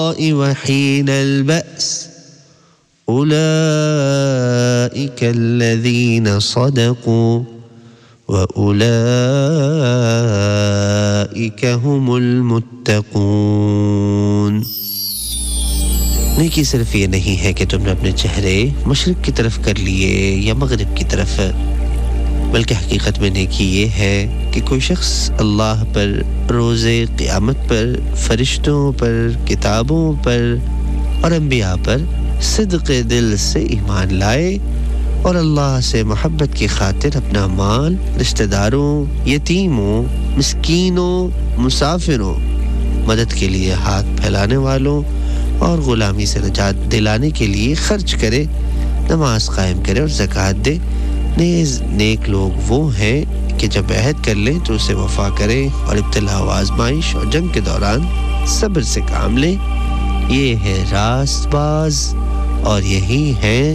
وحين البأس أولئك الذين صدقوا وأولئك هم المتقون نیکی صرف یہ نہیں ہے کہ تم نے اپنے چہرے مشرق کی طرف کر لیے یا مغرب کی طرف بلکہ حقیقت میں نیکی یہ ہے کہ کوئی شخص اللہ پر روز قیامت پر فرشتوں پر کتابوں پر اور انبیاء پر صدق دل سے ایمان لائے اور اللہ سے محبت کی خاطر اپنا مال رشتہ داروں یتیموں مسکینوں مسافروں مدد کے لیے ہاتھ پھیلانے والوں اور غلامی سے نجات دلانے کے لیے خرچ کرے نماز قائم کرے اور زکوٰۃ دے نیز نیک لوگ وہ ہیں کہ جب عہد کر لیں تو اسے وفا کریں اور ابتلا و آزمائش اور جنگ کے دوران صبر سے کام لیں یہ ہے راست باز اور یہی ہیں